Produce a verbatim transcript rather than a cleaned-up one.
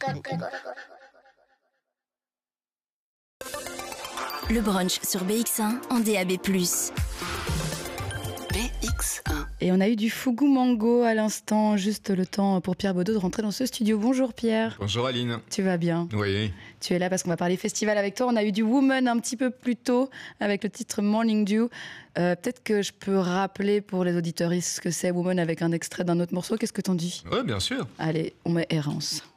Le brunch sur B X un en D A B plus. B X un. Et on a eu du Fugu Mango à l'instant, juste le temps pour Pierre Baudot de rentrer dans ce studio. Bonjour Pierre. Bonjour Aline. Tu vas bien? Oui. Tu es là parce qu'on va parler festival avec toi. On a eu du Woman un petit peu plus tôt avec le titre Morning Dew. Euh, peut-être que je peux rappeler pour les auditeuristes ce que c'est Woman avec un extrait d'un autre morceau. Qu'est-ce que t'en dis? Oui, bien sûr. Allez, on met Errance.